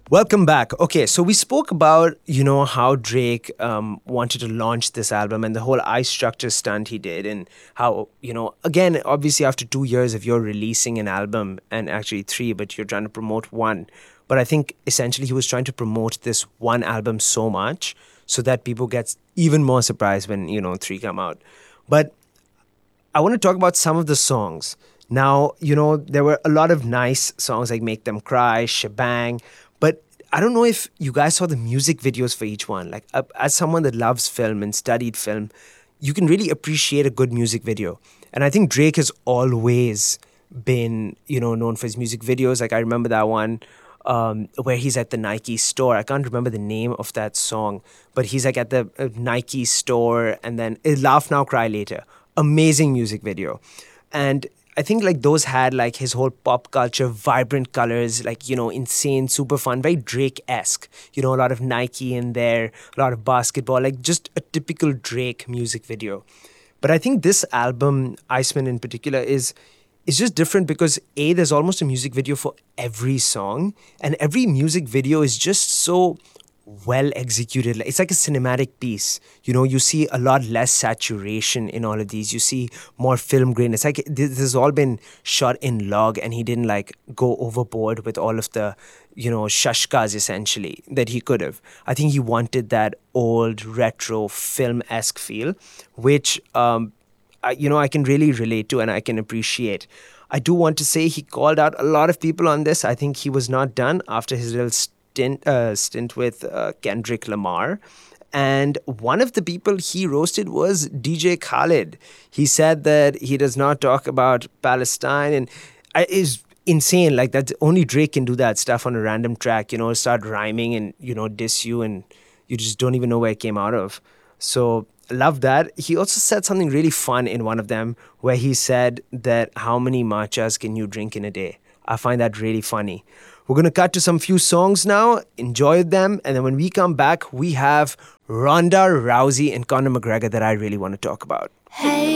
Welcome back. Okay, so we spoke about, how Drake wanted to launch this album and the whole Ice Structure stunt he did, and how, again, obviously after 2 years of you're releasing an album, and actually three, but you're trying to promote one. But I think essentially he was trying to promote this one album so much so that people get even more surprised when, three come out. But I want to talk about some of the songs. Now, there were a lot of nice songs like Make Them Cry, Shebang, but I don't know if you guys saw the music videos for each one. Like, as someone that loves film and studied film, you can really appreciate a good music video. And I think Drake has always been, known for his music videos. Like, I remember that one where he's at the Nike store. I can't remember the name of that song, but he's like at the Nike store, and then Laugh Now, Cry Later. Amazing music video. And I think like those had like his whole pop culture, vibrant colors, like, insane, super fun, very Drake-esque. A lot of Nike in there, a lot of basketball, like just a typical Drake music video. But I think this album, Iceman in particular, is just different because there's almost a music video for every song, and every music video is just so well executed. It's like a cinematic piece. You see a lot less saturation in all of these. You see more film grain. It's like this has all been shot in log, and he didn't like go overboard with all of the, shashkas essentially that he could have. I think he wanted that old retro film-esque feel, which I can really relate to and I can appreciate. I do want to say he called out a lot of people on this. I think he was not done after his little stint with Kendrick Lamar. And one of the people he roasted was DJ Khaled. He said that he does not talk about Palestine, and is insane. Like, that only Drake can do that stuff on a random track, start rhyming and, diss you, and you just don't even know where it came out of. So love that. He also said something really fun in one of them where he said that how many matchas can you drink in a day? I find that really funny. We're going to cut to some few songs now, enjoy them, and then when we come back, we have Ronda Rousey and Conor McGregor that I really want to talk about. Hey.